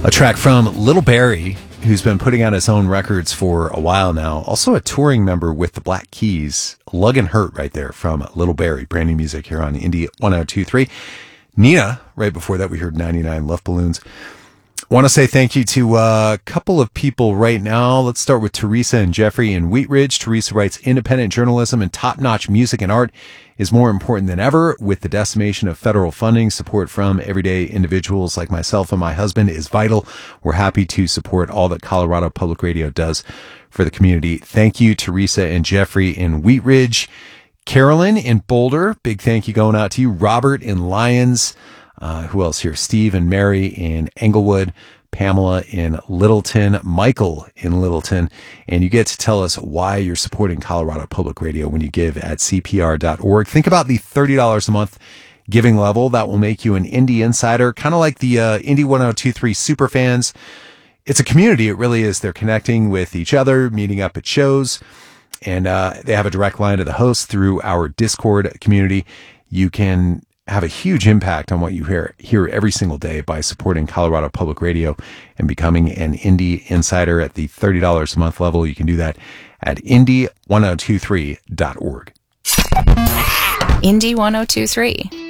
A track from Little Barry, who's been putting out his own records for a while now. Also a touring member with the Black Keys. Lug and Hurt right there from Little Barry. Brand new music here on Indie 1023. Nina, right before that we heard 99 Love Balloons. Want to say thank you to a couple of people right now. Let's start with Teresa and Jeffrey in Wheat Ridge. Teresa writes, independent journalism and top-notch music and art is more important than ever. With the decimation of federal funding, support from everyday individuals like myself and my husband is vital. We're happy to support all that Colorado Public Radio does for the community. Thank you, Teresa and Jeffrey in Wheat Ridge. Carolyn in Boulder, big thank you going out to you. Robert in Lyons. Who else here? Steve and Mary in Englewood, Pamela in Littleton, Michael in Littleton. And you get to tell us why you're supporting Colorado Public Radio when you give at CPR.org. Think about the $30 a month giving level. That will make you an Indie Insider, kind of like the Indie 1023 Superfans. It's a community. It really is. They're connecting with each other, meeting up at shows, and they have a direct line to the host through our Discord community. You can have a huge impact on what you hear every single day by supporting Colorado Public Radio and becoming an Indie Insider at the $30 a month level. You can do that at indie1023.org. Indie 1023.